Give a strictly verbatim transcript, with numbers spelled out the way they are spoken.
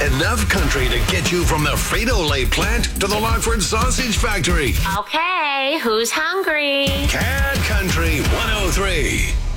Enough country to get you from the Frito-Lay plant to the Lockford Sausage Factory. Okay, who's hungry? Cat Country one oh three.